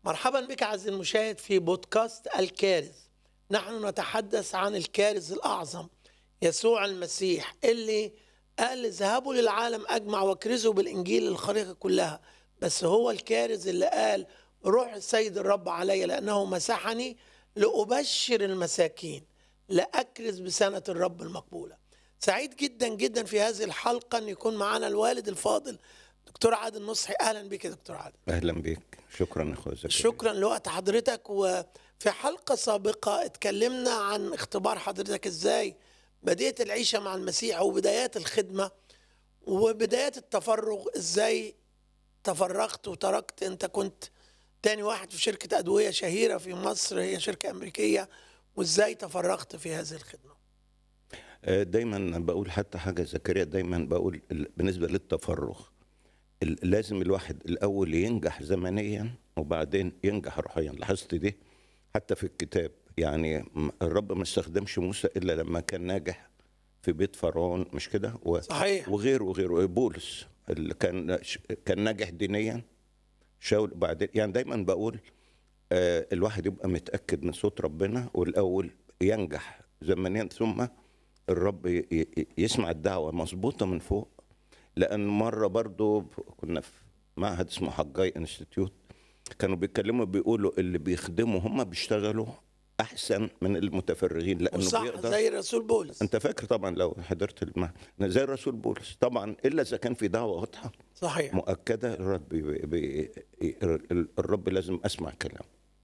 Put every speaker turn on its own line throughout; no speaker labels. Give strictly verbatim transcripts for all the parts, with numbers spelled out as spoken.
مرحبا بك عزيزي المشاهد في بودكاست الكارز. نحن نتحدث عن الكارز الأعظم يسوع المسيح اللي قال اذهبوا للعالم أجمع واكرزوا بالإنجيل للخليقة كلها. بس هو الكارز اللي قال روح السيد الرب علي لأنه مسحني لأبشر المساكين لأكرز بسنة الرب المقبولة. سعيد جدا جدا في هذه الحلقة أن يكون معنا الوالد الفاضل دكتور عادل نصحي. أهلا بك يا دكتور عادل.
اهلا بك، شكرا اخويا زكريا.
شكرا لوقت حضرتك. وفي حلقة سابقة اتكلمنا عن اختبار حضرتك ازاي بديت العيشة مع المسيح وبدايات الخدمة وبدايات التفرغ، ازاي تفرغت وتركت. انت كنت تاني واحد في شركة أدوية شهيرة في مصر، هي شركة أمريكية، وازاي تفرغت في هذه الخدمة.
آه، دايما بقول حتى حاجه زكريا، دايما بقول ال- بالنسبه للتفرغ ال- لازم الواحد الاول ينجح زمنيا وبعدين ينجح روحيا. لاحظت دي حتى في الكتاب، يعني م- الرب ما استخدمش موسى الا لما كان ناجح في بيت فرعون، مش كده؟ و-
صحيح.
وغيره وغيره. بولس اللي كان ش- كان ناجح دينيا. شاول بعدين، يعني دايما بقول آه، الواحد يبقى متاكد من صوت ربنا والاول ينجح زمنيا، ثم الرب ي- ي- يسمع الدعوه مظبوطه من فوق. لان مره برضو كنا في معهد اسمه حجاي انستيتيوت، كانوا بيتكلموا بيقولوا اللي بيخدموا هم بيشتغلوا احسن من المتفرغين، لانه
وصح
بيقدر.
زي الرسول بولس.
انت فاكر طبعا لو حضرت المعهد زي الرسول بولس طبعا، الا اذا كان في دعوه واضحه
صحيح.
مؤكده، الرب بي بي الرب لازم اسمع كلام.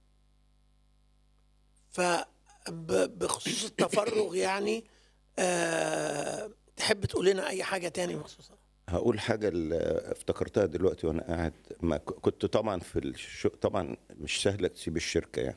فبخصوص التفرغ يعني أه تحب تقول لنا أي حاجة تاني بخصوصها؟
هقول حاجة اللي افتكرتها دلوقتي وانا قاعد. ما ك- كنت طبعا في الش... طبعا مش سهلة تسيب الشركة يعني.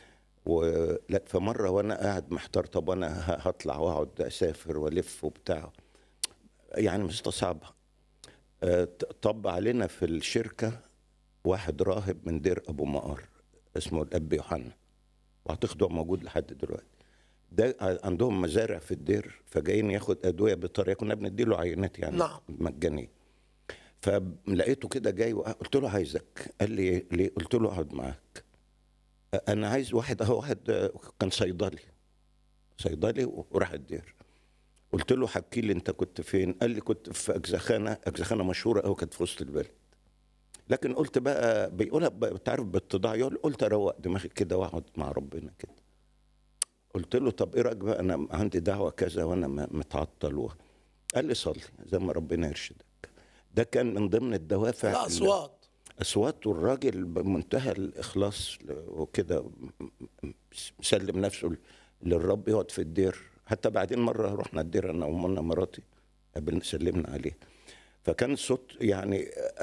ولا فمرة وانا قاعد محتار، طب انا ه- هطلع واقعد اسافر والف وبتاع، يعني مستصعبة. آه، ط- طب علينا في الشركة واحد راهب من دير ابو مقار اسمه الاب يوحنا، واعتقد هو موجود لحد دلوقتي. ده ع- عندهم مزارع في الدير، فجايين ياخد ادوية بطريقة كنا بنديله عينات يعني
نعم.
مجانية. فلقيته كده جاي، قلت له عايزك. قال لي ليه؟ قلت له اقعد معاك. انا عايز واحد، اهو واحد كان صيدلي صيدلي وراح الدير. قلت له حكي لي انت كنت فين؟ قال لي كنت في اجزخانه، اجزخانه مشهوره قوي كانت في وسط البلد. لكن قلت بقى بيقولها ب- بتعرف باتضاع، يقول قلت اروق دماغي كده واقعد مع ربنا كده. قلت له طب ايه رايك بقى، انا عندي دعوه كذا وانا م- متعطل و... قال لي صلي زي ما ربنا يرشدك. ده كان من ضمن الدوافع اللي-
الأصوات.
اصوات، والراجل بمنتهى الاخلاص وكده مسلم نفسه للرب، يقعد في الدير. حتى بعدين مره رحنا الدير انا ومنى مراتي، قبل سلمنا عليه. فكان الصوت يعني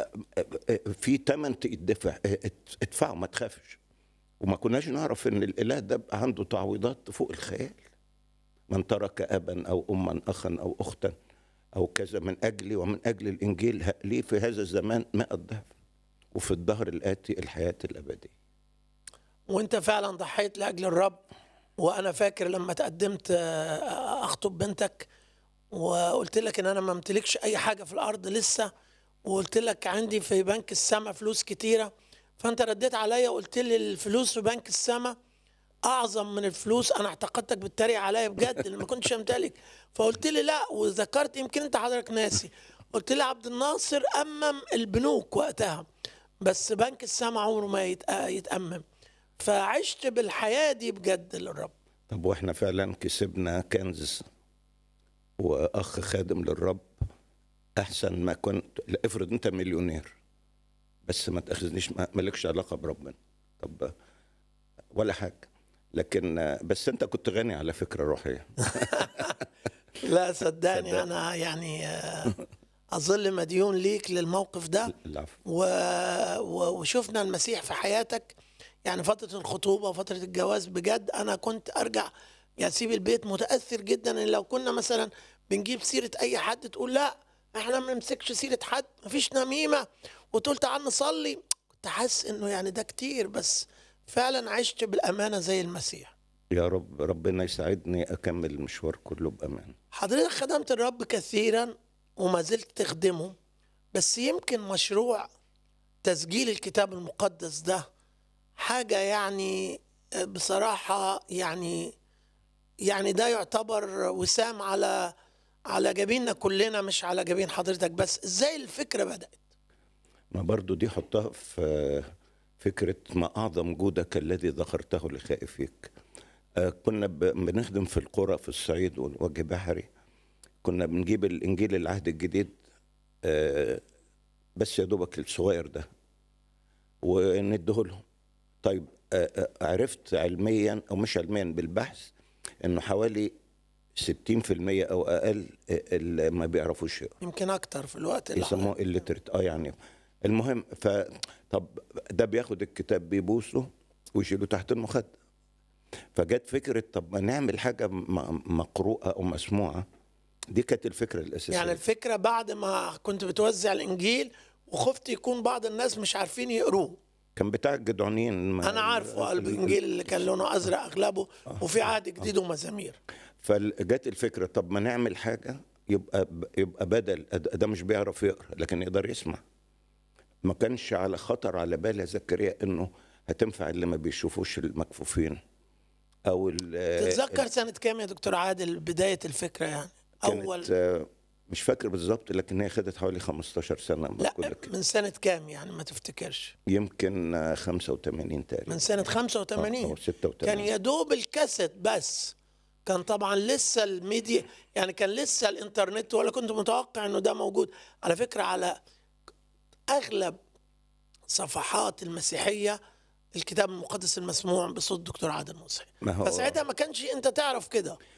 في تمن تدفع، ادفعه ما تخافش. وما كناش نعرف ان الاله ده بقى عنده تعويضات فوق الخيال. من ترك ابا او اما اخا او اختا او كذا من اجلي ومن اجل الانجيل لي في هذا الزمان مائة ضعف، وفي الدهر الآتي الحياة الأبدية.
وانت فعلا ضحيت لأجل الرب. وانا فاكر لما تقدمت آه، اخطب بنتك وقلت لك ان انا ما امتلكش اي حاجة في الارض لسه، وقلت لك عندي في بنك السماء فلوس كتيرة، فانت رديت عليا وقلت لي الفلوس في بنك السماء اعظم من الفلوس. انا اعتقدتك بتتريق عليا بجد اللي ما كنتش امتلك. فقلت لي لا، وذكرت يمكن انت حضرتك ناسي، قلت لي عبد الناصر امم البنوك وقتها، بس بنك السماء عمره ما يتأ- يتأمم. فعشت بالحياة دي بجد للرب.
طب واحنا فعلا كسبنا كنز وأخ خادم للرب أحسن ما كنت. لا، افرض أنت مليونير بس ما تأخذنيش، ما- مالكش علاقة بربنا، طب ولا حاجة. لكن بس أنت كنت غني على فكرة روحية.
لا صدقني
صدق.
أنا يعني آه، أظل مديون ليك للموقف ده.
العفو.
و... و... وشفنا المسيح في حياتك، يعني فترة الخطوبة وفترة الجواز بجد أنا كنت أرجع يعني أسيب البيت متأثر جدا. إن لو كنا مثلا بنجيب سيرة أي حد تقول لا إحنا ما نمسكش سيرة حد، مفيش نميمة، وتقول تعال نصلي. كنت حاسس إنه يعني ده كتير، بس فعلا عشت بالأمانة زي المسيح.
يا رب ربنا يساعدني أكمل المشوار كله بأمان.
حضرتك خدمت الرب كثيرا وما زلت تخدمه، بس يمكن مشروع تسجيل الكتاب المقدس ده حاجة يعني بصراحة يعني يعني ده يعتبر وسام على على جبيننا كلنا، مش على جبين حضرتك بس. ازاي الفكرة بدأت؟
ما برضو دي حطها في فكرة ما أعظم جودك الذي ذكرته لخائفيك. آه، كنا ب- بنخدم في القرى في الصعيد والوجه بحري. كنا بنجيب الإنجيل العهد الجديد، آه، بس يا دوبك الصغير ده، ونديه لهم. طيب، آه، آه، عرفت علميا أو مش علميا بالبحث إنه حوالي ستين في المية أو أقل آه، اللي ما بيعرفوش يقروا،
يمكن اكتر في الوقت اللي
يسموه
حضرتك.
الليترت. اه يعني المهم، ف طب ده بياخد الكتاب بيبوسه ويشيله تحت المخدة. فجت فكرة طب ما نعمل حاجة م- مقروءة أو مسموعة. دي كانت الفكرة الأساسية.
يعني الفكرة بعد ما كنت بتوزع الانجيل وخفت يكون بعض الناس مش عارفين يقروه.
كان بتاع الجدعونين، ما-
انا عارفه
ال-
الانجيل اللي كان لونه ازرق اغلبه، وفي عهد جديد ومزامير.
فجت الفكرة طب ما نعمل حاجة يبقى يبقى بدل ده مش بيعرف يقرا لكن يقدر يسمع. ما كانش على خطر على بال يا زكريا انه هتنفع اللي ما بيشوفوش المكفوفين او ال-
تتذكر سنة كام يا دكتور عادل بداية الفكرة يعني؟ اول
كانت آه، مش فاكر بالظبط، لكن هي خدت حوالي خمستاشر سنة
لا
بقول لك.
من سنة كام يعني ما تفتكرش؟
يمكن آه، خمسة وثمانين تقريبا.
من سنة خمسة
آه،
وثمانين.
أو ستة
كان
وثمانين.
يا دوب الكاسيت بس، كان طبعا لسه الميديا يعني كان لسه الانترنت، ولا كنت متوقع انه ده موجود. على فكرة على اغلب صفحات المسيحية الكتاب المقدس المسموع بصوت دكتور عادل مصحي،
ما هو
فساعتها ما كانش انت تعرف كده.